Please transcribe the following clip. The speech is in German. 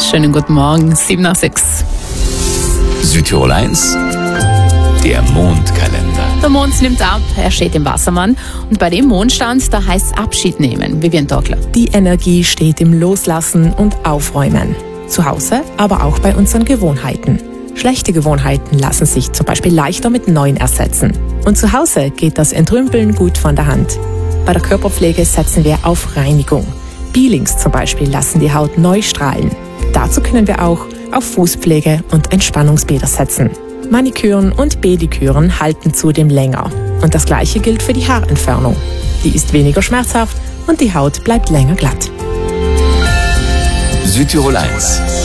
Schönen guten Morgen, 7 nach 6. Südtirol 1, der Mondkalender. Der Mond nimmt ab, er steht im Wassermann. Und bei dem Mondstand, da heißt es Abschied nehmen, Vivian Dockler. Die Energie steht im Loslassen und Aufräumen. Zu Hause, aber auch bei unseren Gewohnheiten. Schlechte Gewohnheiten lassen sich zum Beispiel leichter mit neuen ersetzen. Und zu Hause geht das Entrümpeln gut von der Hand. Bei der Körperpflege setzen wir auf Reinigung. Peelings zum Beispiel lassen die Haut neu strahlen. Dazu können wir auch auf Fußpflege und Entspannungsbäder setzen. Maniküren und Pediküren halten zudem länger. Und das Gleiche gilt für die Haarentfernung. Die ist weniger schmerzhaft und die Haut bleibt länger glatt. Südtirol 1,